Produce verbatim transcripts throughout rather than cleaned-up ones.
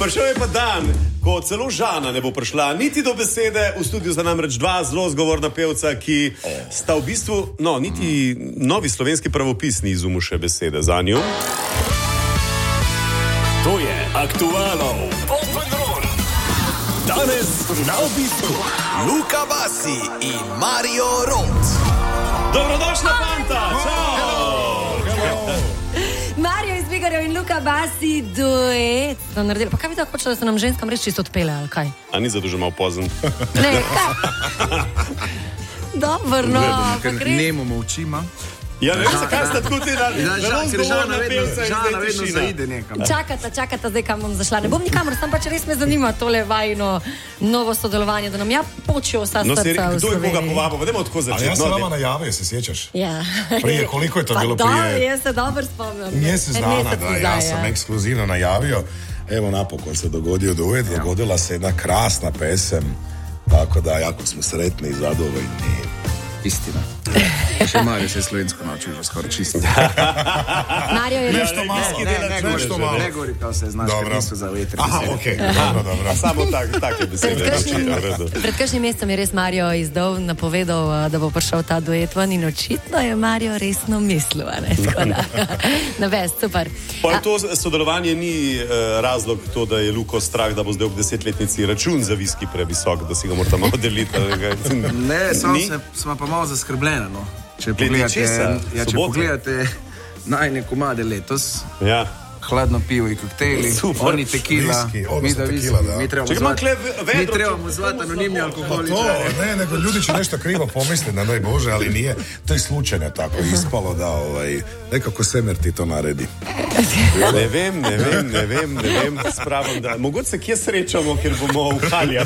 Prišel je pa dan, ko celo Žana ne bo prišla niti do besede. V studiu za namreč dva zelo zgovorna pevca, ki sta v bistvu, no, niti novi slovenski pravopis ni izumil še besede za njo. To je Aktualov Open. Danes na obisku Luka Basi in Mario Rot. Dobrodošla, fanta! Čau! Mario iz Vigarjev in Luka Basi duet. Pa kaj vi tako hoče, da se nam ženskam res čisto odpele, ali kaj? A ni zato že malo pozen? Ne, kaj? Dobro, no, pa gre. Nemo molčima. Ja, ne vem, zakaj ste tako ti dali. Žana vedno, žana vedno zaide nekam. Čakata, čakata zdaj, kam bom zašla. Ne bom nikamor, sam pač res me zanima tole vajno novo sodelovanje, da nam ja počijo vsa No, srca si v rekel, kdo je koga Sloveniji. povabil, pa dajmo tako Ali začeti. ja sam No, vama ne- najavio, se sjećaš? Ja. Prije, koliko je to Pa bilo da, prije? jaz se dobro spomnim. Mjesec En dana, mesec da, nazaj, ja sam ekskluzivno najavio. Evo napokon se dogodio duet, dogodila se jedna krasna pesem, tako da jako smo sretni i zadovoljni. Istina. Še Mario se je slovensko naučil, že skoraj čisto. Mario je Nešto res... malo, Viski dela Ne, čudeže, nešto ne? malo. Ne govori kao se znaš, Dobro. kad nisu za vetri. Aha, okej, dobro, dobro. A samo tak, take besede. Pred kakšnim, Ja, v redu. pred kakšnim mesecem je res Mario izdal, napovedal, da bo prišel ta duet ven in očitno je Mario resno mislil, a ne? Tako da, na best, super. Pa to sodelovanje ni uh, razlog to, da je Luko strah, da bo zdaj ob desetletnici račun za viski previsok, da si ga morate malo deliti. ali kaj. Ne, samo Ni? se, smo pa malo zaskrbljeni, no. Če Glede pogledate, česa? ja, če Soboto? pogledate najne komade letos, Ja. hladno pivo i koktejli, Super. oni tekila, Viski, mi odnosno da tekila, viski, da. mi trebamo Čekaj, imam zvati, kle vedro, mi trebamo če- zvati anonimni Pa alkoholičari. to, ne, nego ljudi će nešto krivo pomisliti, ne daj Bože, ali nije. To je slučajno tako ispalo da ovaj, nekako Semer ti to naredi. Ne vem, ne vem, ne vem, ne vem, spravim, da mogoče se kje srečamo, ker bomo v haljah.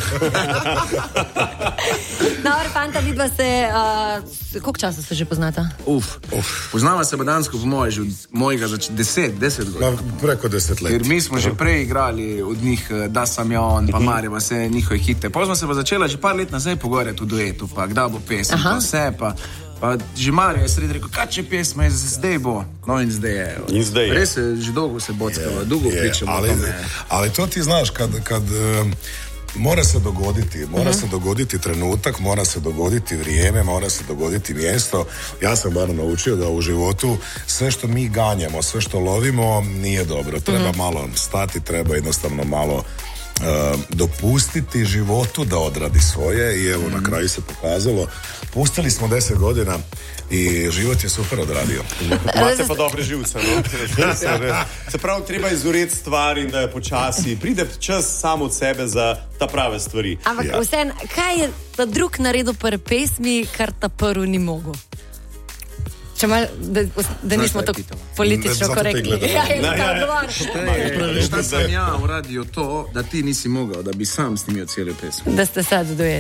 Dobro, fanta, vidva se, uh, koliko časa se že poznata? Uf, uf. Poznava se Badansko po moje že od mojega zač- deset, deset godina. Ma, preko deset let. Jer mi smo že prej igrali od njih eh, Da sam ja on, pa Marjeva, vse njihove hite. Pa smo se pa začela že par let nazaj pogovarjati v duetu, pa kdaj bo pesem, Aha. pa vse, pa, pa že Marjo je sredi rekel, kaj če pesma je, zdaj bo. No in zdaj je. In zdaj je. Res se že dolgo se bockava, dolgo Je, pričamo o ali, tome. ali to ti znaš, kad, kad um, mora se dogoditi, mora Mhm. se dogoditi trenutak, mora se dogoditi vrijeme, mora se dogoditi mjesto. Ja sam bar naučio da u životu sve što mi ganjamo, sve što lovimo nije dobro. Treba Mhm. malo stati, treba jednostavno malo uh, dopustiti životu da odradi svoje i evo na kraju se pokazalo. Pustili smo deset godina i život je super odradio. Imate pa dobre živce, no? Se, se pravi, treba izureti stvar in da je počasi. Pride čas samo od sebe za ta prave stvari. Ampak Ja. vseeno, kaj je ta drug naredil pri pesmi, kar ta prvi ni mogel? Če mal, da, da nismo kaj tako pitamo? politično Zato te korektni. gledam. Ja, je Ne, tako ne. odgovor. Šta sam ja uradio to da ti nisi mogao, da bi sam snimio cijelu pesmu? Da ste sad duet.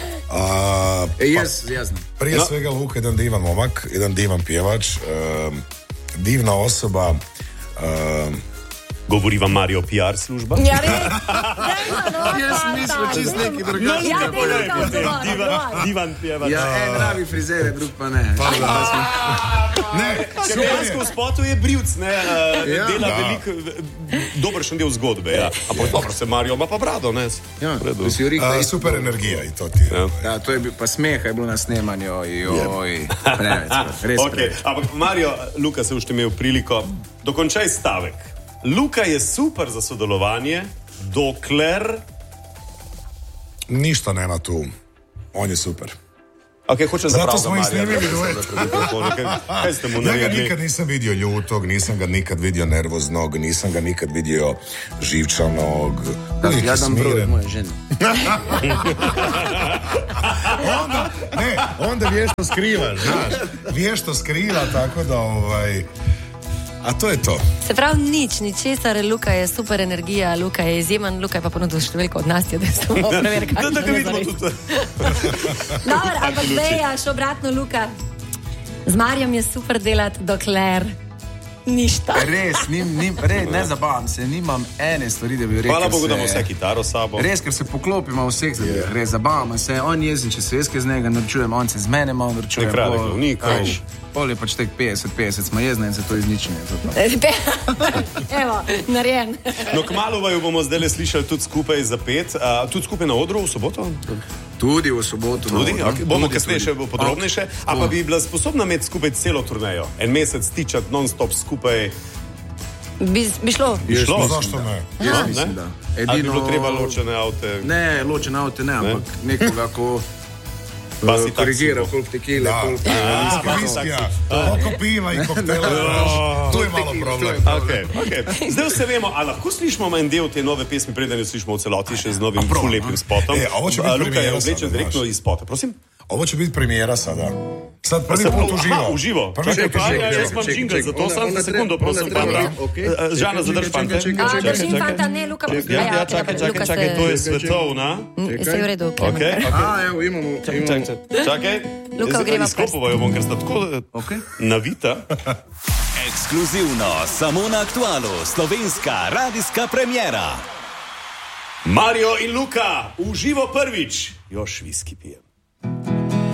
A, E, jes, ja znam. Prije No. svega Luka jedan divan momak, jedan divan pjevač, um, divna osoba. Um, Govori vam Mario P R služba. Ja, res. Dajmo, no, Jaz fanta. mislim čist neki No, drugačni. Ja, Luka, ne, povej Luka, potem. odgovor, Divan, odgovor. divan pjevač. Ja, en rabi frizere, drug pa ne. pa da. Ne, Ker super dejansko v je. spotu je brivc, ne, uh, Ja. dela Da. veliko, dobršen del zgodbe, ja. Ampak dobro se Mario ima pa brado, ne? Ja, V redu. to si Jurik, A, da super energija i to ti je. Ja. Ja, to je bil, pa smeha je bilo na snemanju, joj, preveč, res Okay. preveč. Ampak Mario, Luka, se boš imel priliko. Dokončaj stavek. Luka je super za sodelovanje, dokler... Ništa nema tu. On je super. Ok, hočem Zato zapravo smo i snimili duet. Kaj, kaj ste mu Ja ga naredili? nikad nisam vidio ljutog, nisam ga nikad vidio nervoznog, nisam ga nikad vidio živčanog. Da, Uvijek je ja dam broj smiren. moje žene. Onda, ne, onda vješto skriva, znaš. Vješto skriva, tako da ovaj... A to je to. Se pravi, nič, ničesar, Luka je super energija, Luka je izjemen, Luka je pa ponudil številko od nas, da se bomo preverili, Da, kaj da ga je vidimo zares. tudi. Dobro, ampak zdaj je še obratno, Luka. Z Marjem je super delati, dokler Ništa. Res, nim, nim, res, ne zabavam se, nimam ene stvari, da bi rekel. Hvala Bogu, se, da imamo vse kitaro s sabo. Res, ker se poklopimo vseh zadevah, yeah. Res zabavamo se, on jezni, če se jaz kaj z njega naročujem, on se z mene malo naročuje. Ne krade glavnikov. Pol je pač tek petdeset petdeset, smo jezni in se to izničenje. Evo, narejen. No, kmalu vaju bomo zdaj slišali tudi skupaj za pet, uh, tudi skupaj na odru v soboto? Tudi v soboto. Tudi? No, Okay. Bomo kasneje še podrobnejše. A pa bi bila sposobna imeti skupaj celo turnejo? En mesec tičati non-stop skupaj? Bi, bi šlo? Bi šlo? Zašto ne? Ja, mislim, da. Edino... Ali bi bilo treba ločene avte? Ne, ločene avte ne, ampak ne? Nekoga, ko Pa si korigira, koliko tekile, koliko viskija, koliko piva in koktela. To je malo problem. Okay, okay. Zdaj vse vemo, a lahko slišimo en del te nove pesmi, preden jo slišimo v celoti še z novim lepim spotom. E, Luka je oblečen direktno iz spota, prosim. Ovo će biti premijera sada. Sad prvi put uživo. Uživo. Čakaj, jaz imam džingl za to, samo za sekundo, prosim. Žana, zadrž fante. Držim fanta, ne, Luka. Ja, čakaj, čakaj, čakaj, to je svetovna. Se je v redu. A, evo, imamo. Čakaj, izkopovajo bom, ker sta tako navita. Ekskluzivno, samo na Aktualu, slovenska radijska premiera. Mario in Luka, uživo prvič. Još viski pijem.